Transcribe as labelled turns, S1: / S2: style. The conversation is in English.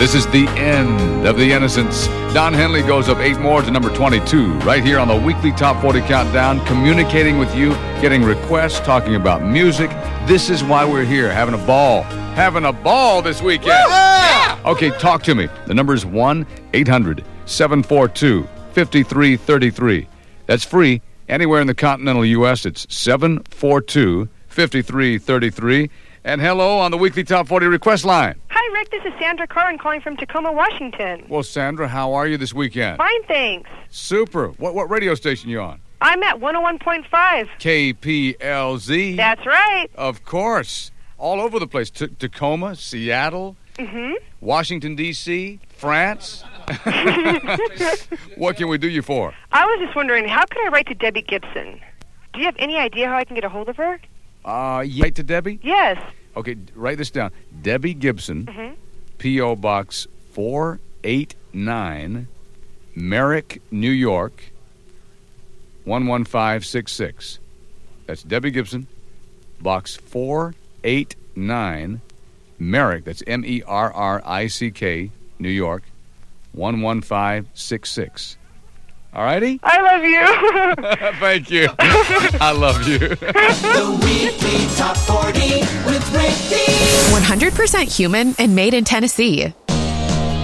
S1: This is the end of the Innocents. Don Henley goes up 8 more to number 22, right here on the weekly Top 40 Countdown, communicating with you, getting requests, talking about music. This is why we're here, having a ball. Having a ball this weekend.
S2: Yeah!
S1: Okay, talk to me. The number is 1-800-742-5333. That's free. Anywhere in the continental U.S., it's 742-5333. And hello on the weekly Top 40 request line.
S3: Hi, Rick. This is Sandra Curran calling from Tacoma, Washington.
S1: Well, Sandra, how are you this weekend?
S3: Fine, thanks.
S1: Super. What radio station you on?
S3: I'm at 101.5.
S1: KPLZ.
S3: That's right.
S1: Of course. All over the place. Tacoma, Seattle, Washington, D.C., France. What can we do you for?
S3: I was just wondering, how can I write to Debbie Gibson? Do you have any idea how I can get a hold of her?
S1: Write to Debbie?
S3: Yes.
S1: Okay, write this down. Debbie Gibson, P.O. Box 489, Merrick, New York, 11566. That's Debbie Gibson, Box 489, Merrick, that's Merrick, New York, 11566. All righty?
S3: I love you.
S1: Thank you. I love you.
S2: The weekly Top 40 with Rick D.
S4: 100% human and made in Tennessee.